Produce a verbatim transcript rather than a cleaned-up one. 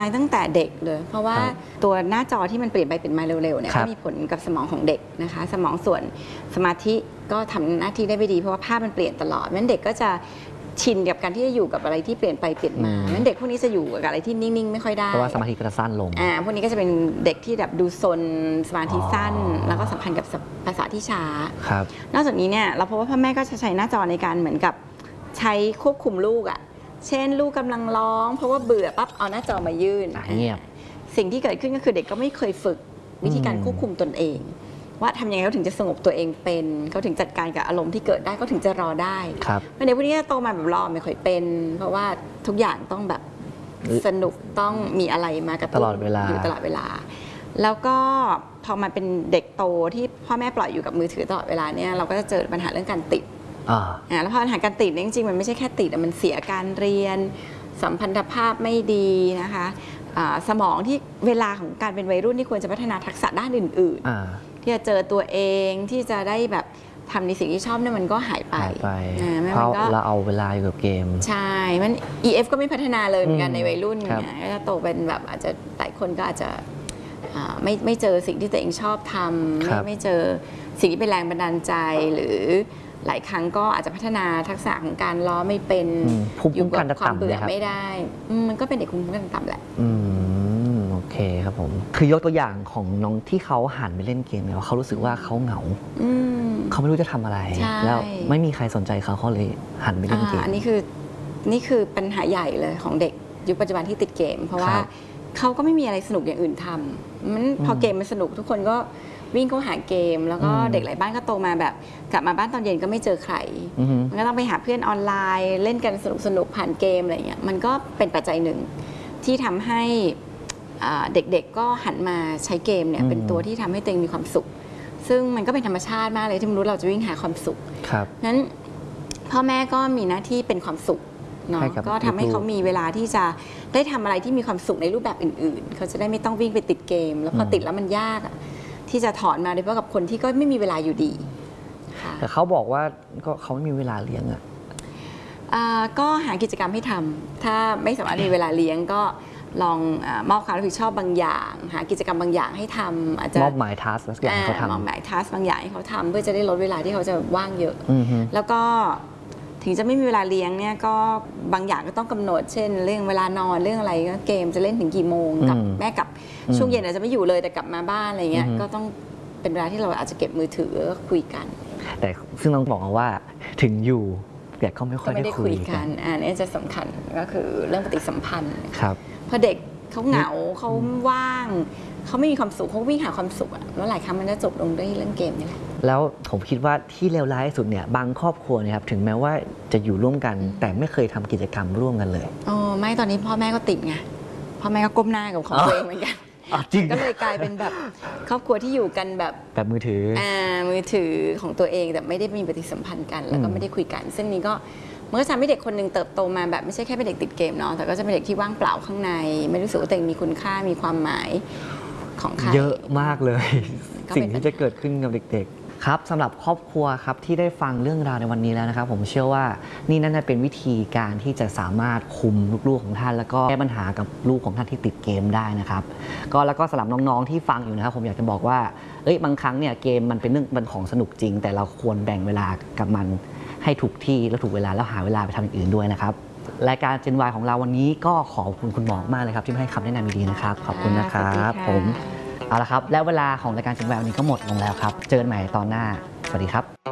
ตั้งแต่เด็กเลยเพราะว่าตัวหน้าจอที่มันเปลี่ยนไปเปลี่ยนมาเร็วๆเนี่ยก็มีผลกับสมองของเด็กนะคะสมองส่วนสมาธิก็ทำหน้าที่ได้ไม่ดีเพราะว่าภาพมันเปลี่ยนตลอดงั้นเด็กก็จะชินกับการที่จะอยู่กับอะไรที่เปลี่ยนไปเปลี่ยนมางั้นเด็กพวกนี้จะอยู่กับอะไรที่นิ่งๆไม่ค่อยได้เพราะว่าสมาธิก็จะสั้นลงอ่าพวกนี้ก็จะเป็นเด็กที่แบบดูซนสมาธิสั้นแล้วก็สัมพันธ์กับภาษาที่ช้าครับนอกจากนี้เนี่ยเราพบว่าพ่อแม่ก็จะใช้หน้าจอในการเหมือนกับใช้ควบคุมลูกอ่ะเช่นลูกกำลังร้องเพราะว่าเบื่อปั๊บเอาหน้าจอมายื่นเงียบสิ่งที่เกิดขึ้นก็คือเด็กก็ไม่เคยฝึกวิธีการควบคุมตนเองว่าทำยังไงเขาถึงจะสงบตัวเองเป็นเขาถึงจัดการกับอารมณ์ที่เกิดได้เขาถึงจะรอได้เพราะในพวกนี้โตมาแบบรอไม่ค่อยเป็นเพราะว่าทุกอย่างต้องแบบสนุกต้องมีอะไรมากระตุ้นอยู่ตลอดเวลาแล้วก็พอมาเป็นเด็กโตที่พ่อแม่ปล่อยอยู่กับมือถือตลอดเวลาเนี่ยเราก็จะเจอปัญหาเรื่องการติดอ่าแล้วพอปัญหาการติดเนี่ยจริงๆมันไม่ใช่แค่ติดมันเสียการเรียนสัมพันธภาพไม่ดีนะคะสมองที่เวลาของการเป็นวัยรุ่นที่ควรจะพัฒนาทักษะด้านอื่นๆที่จะเจอตัวเองที่จะได้แบบทำในสิ่งที่ชอบเนี่ยมันก็หายไปเพราะเราเอาเวลาอยู่กับเกมใช่มัน อี เอฟ ก็ไม่พัฒนาเลยเหมือนกันในวัยรุ่นเนี่ยก็จะโตเป็นแบบอาจจะหลายคนก็อาจจะไม่ไม่เจอสิ่งที่ตัวเองชอบทำไม่ไม่เจอสิ่งที่เป็นแรงบันดาลใจหรือหลายครั้งก็อาจจะพัฒนาทักษะของการล้อไม่เป็นอยู่กับความเบื่อไม่ได้มันก็เป็นเด็กภูมิคุ้มกันต่ำแหละโอเคครับผมคือยกตัวอย่างของน้องที่เขาหันไปเล่นเกมเนี่ยเขารู้สึกว่าเขาเหงาเขาไม่รู้จะทำอะไรแล้วไม่มีใครสนใจเขาเขาเลยหันไปเล่นเกมอันนี้คือนี่คือปัญหาใหญ่เลยของเด็กยุคปัจจุบันที่ติดเกมเพราะว่าเขาก็ไม่มีอะไรสนุกอย่างอื่นทำมันพอเกมมันสนุกทุกคนก็วิ่งเข้าหาเกมแล้วก็เด็กหลายบ้านก็โตมาแบบกลับมาบ้านตอนเย็นก็ไม่เจอใครมันก็ต้องไปหาเพื่อนออนไลน์เล่นกันสนุกสนุกผ่านเกมอะไรเงี้ยมันก็เป็นปัจจัยหนึ่งที่ทำให้เด็กๆก็หันมาใช้เกมเนี่ยเป็นตัวที่ทำให้ตัวเองมีความสุขซึ่งมันก็เป็นธรรมชาติมากเลยที่มนุษย์เราจะวิ่งหาความสุขงั้นพ่อแม่ก็มีหน้าที่เป็นความสุขเนาะก็ทำให้เขามีเวลาที่จะได้ทำอะไรที่มีความสุขในรูปแบบอื่นๆเขาจะได้ไม่ต้องวิ่งไปติดเกมแล้วพอติดแล้วมันยากที่จะถอนมาโดยเฉพาะกับคนที่ก็ไม่มีเวลาอยู่ดีแต่เขาบอกว่าก็เขาไม่มีเวลาเลี้ยงอ่ะก็หากิจกรรมให้ทำถ้าไม่สามารถมีเวลาเลี้ยงก็ลองมอบความรับผิดชอบบางอย่างหากิจกรรมบางอย่างให้ทำอาจจะมอบหมายทัสก์บางอย่างให้เขาทำมอบหมายทัสก์บางอย่างให้เขาทำเพื่อจะได้ลดเวลาที่เขาจะว่างเยอะแล้วก็ถึงจะไม่มีเวลาเลี้ยงเนี่ยก็บางอย่างก็ต้องกำหนดเช่นเรื่องเวลานอนเรื่องอะไรก็เกมจะเล่นถึงกี่โมงกับแม่กับช่วงเย็นอาจจะไม่อยู่เลยแต่กลับมาบ้านอะไรเงี้ยก็ต้องเป็นเวลาที่เราอาจจะเก็บมือถือคุยกันแต่ซึ่งต้องบอกว่าถึงอยู่แต่ก็ไม่ค่อยได้คุยกันอันนี้จะสำคัญก็คือเรื่องปฏิสัมพันธ์ครับพอเด็กเขาเหงาเขาว่างเขาไม่มีความสุขเขาวิ่งหาความสุขอะแล้วหลายครั้งมันจะจบลงด้วยเรื่องเกมนี่แหละแล้วผมคิดว่าที่เลวร้ายที่สุดเนี่ยบางครอบครัวเนี่ยครับถึงแม้ว่าจะอยู่ร่วมกันแต่ไม่เคยทำกิจกรรมร่วมกันเลยอ๋อไม่ตอนนี้พ่อแม่ก็ติดไงพ่อแม่ก็ก้มหน้ากับของตัวเองเหมือนกันก็เลยกลายเป็นแบบครอบครัวที่อยู่กันแบบแบบมือถืออ่ามือถือของตัวเองแต่ไม่ได้มีปฏิสัมพันธ์กันแล้วก็ไม่ได้คุยกันซึ่งนี้ก็มันก็ทำให้เด็กคนหนึ่งเติบโตมาแบบไม่ใช่แค่เป็นเด็กติดเกมเนาะแต่ก็จะเป็นเด็กที่ว่างเปล่าข้างในไม่รู้สึกว่าตัวเองมีคุณค่ามีความหมายของใครเยอะมากเลยสิ่งที่จะเกิดขึ้นกับเด็กๆครับสำหรับครอบครัวครับที่ได้ฟังเรื่องราวในวันนี้แล้วนะครับผมเชื่อว่านี่น่าจะเป็นวิธีการที่จะสามารถคุมลูกๆของท่านแล้วก็แก้ปัญหากับลูกของท่านที่ติดเกมได้นะครับก็แล้วก็สำหรับน้องๆที่ฟังอยู่นะครับผมอยากจะบอกว่าเอ้ยบางครั้งเนี่ยเกมมันเป็นเรื่องเป็นของสนุกจริงแต่เราควรแบ่งเวลากับมันให้ถูกที่และถูกเวลาแล้วหาเวลาไปทำอย่างอื่นด้วยนะครับรายการ Gen Y ของเราวันนี้ก็ขอบคุณคุณหมอมากเลยครับที่ให้คำแนะนำดีๆนะครับขอบคุณนะครับผมเอาละครับแล้วเวลาของรายการ Gen Y วันนี้ก็หมดลงแล้วครับเจอกันใหม่ตอนหน้าสวัสดีครับ